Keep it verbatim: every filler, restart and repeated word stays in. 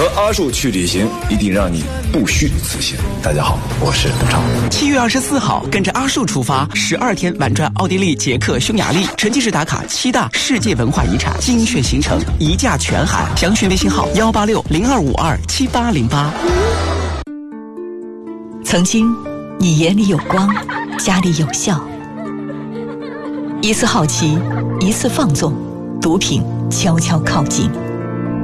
和阿树去旅行，一定让你不虚此行。大家好，我是董超。 七月二十四号，跟着阿树出发，十二天玩转奥地利、捷克、匈牙利，沉浸式打卡七大世界文化遗产，精选行程，一价全含。详询微信号幺八六零二五二七八零八。 曾经，你眼里有光，家里有笑。一次好奇，一次放纵，毒品悄悄靠近。